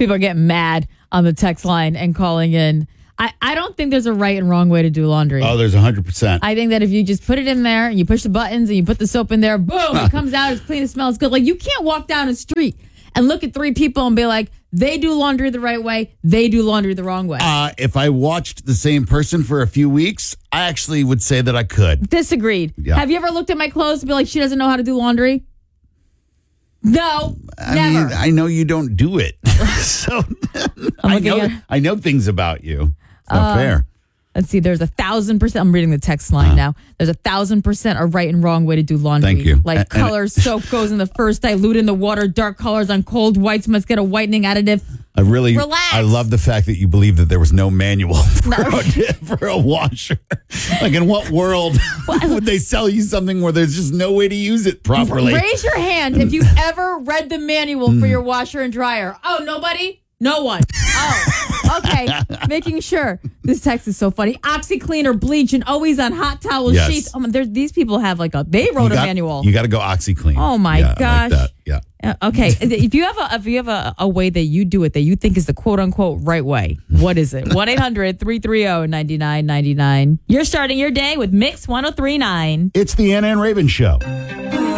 People are getting mad on the text line and calling in. I don't think there's a right and wrong way to do laundry. Oh, there's 100%. I think that if you just put it in there and you push the buttons and you put the soap in there, boom, it comes out, it's clean, it smells good. Like, you can't walk down a street and look at 3 people and be like, they do laundry the right way, they do laundry the wrong way. If I watched the same person for a few weeks, I actually would say that I could. Disagreed. Yeah. Have you ever looked at my clothes and be like, she doesn't know how to do laundry? No, I never. mean, I know you don't do it. So I know things about you. It's not fair. Let's see, there's 1,000%. I'm reading the text line now. There's 1,000% a right and wrong way to do laundry. Thank you. Like colors, soap goes in the first, dilute in the water, dark colors on cold, whites must get a whitening additive. I love the fact that you believe that there was no manual for a washer. Like, in what world would they sell you something where there's just no way to use it properly? Raise your hand if you've ever read the manual for your washer and dryer. Oh, nobody? No one. Oh, okay. Making sure. This text is so funny. OxyClean or bleach and always on hot towel sheets. Oh, these people have they wrote a manual. You got to go OxyClean. Oh my gosh. Like that. Yeah. Okay. If you have a way that you do it that you think is the quote unquote right way, what is it? 1-800-330-9999. You're starting your day with Mix 103.9. It's the Ann Raven Show.